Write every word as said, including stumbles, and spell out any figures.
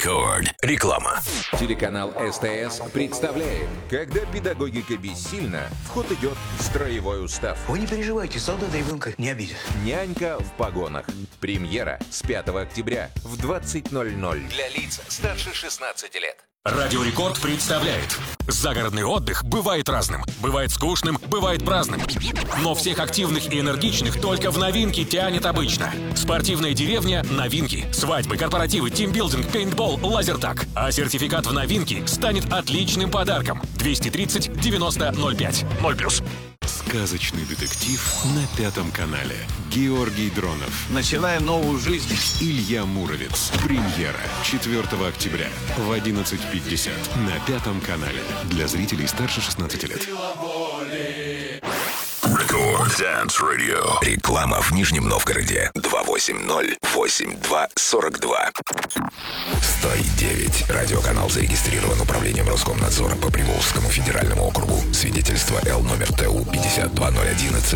Рекорд. Реклама. Телеканал СТС представляет. Когда педагогика бессильна, в ход идет строевой устав. Вы не переживайте, солдаты ребенка не обидят. Нянька в погонах. Премьера с пятого октября в двадцать ноль ноль. Для лиц старше шестнадцати лет. Радио Рекорд представляет. Загородный отдых бывает разным. Бывает скучным, бывает праздным. Но всех активных и энергичных только в новинки тянет обычно. Спортивная деревня – новинки. Свадьбы, корпоративы, тимбилдинг, пейнтбол, лазертаг. А сертификат в новинки станет отличным подарком. двести тридцать девяносто ноль пять. ноль плюс. Сказочный детектив на Пятом канале. Георгий Дронов. Начинаем новую жизнь. Илья Муромец. Премьера четвёртого октября в одиннадцать пятьдесят на Пятом канале. Для зрителей старше шестнадцати лет. Рекорд Dance Radio. Реклама в Нижнем Новгороде. два восемь ноль восемь два сорок два. сто девять. Радиоканал зарегистрирован управлением Роскомнадзора по Приволжскому федеральному округу. Свидетельство Л номер Т У пятьдесят два ноль одиннадцать